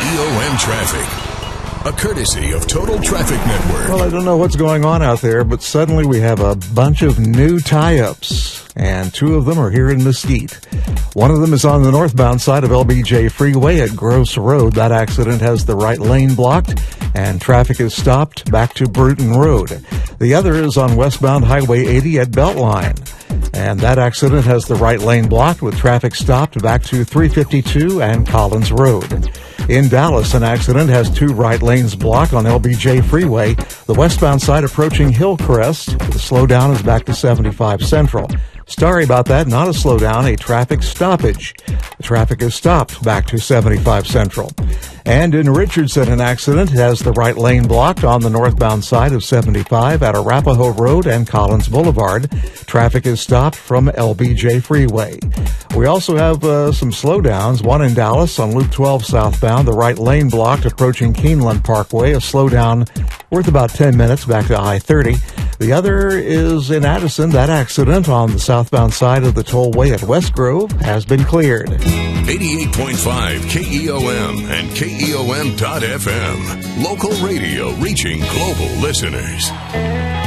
KEOM Traffic, a courtesy of Total Traffic Network. Well, I don't know what's going on out there, but suddenly we have a bunch of new tie-ups, and two of them are here in Mesquite. One of them is on the northbound side of LBJ Freeway at Gross Road. That accident has the right lane blocked, and traffic is stopped back to Bruton Road. The other is on westbound Highway 80 at Beltline, and that accident has the right lane blocked with traffic stopped back to 352 and Collins Road. In Dallas, an accident has two right lanes blocked on LBJ Freeway. The westbound side approaching Hillcrest. The slowdown is back to 75 Central. Sorry about that, not a slowdown, a traffic stoppage. The traffic is stopped back to 75 Central. And in Richardson, an accident has the right lane blocked on the northbound side of 75 at Arapahoe Road and Collins Boulevard. Traffic is stopped from LBJ Freeway. We also have some slowdowns, one in Dallas on Loop 12 southbound, the right lane blocked approaching Keeneland Parkway, a slowdown worth about 10 minutes back to I-30. The other is in Addison. That accident on the southbound side of the tollway at West Grove has been cleared. 88.5 KEOM and KEOM.FM. Local radio reaching global listeners.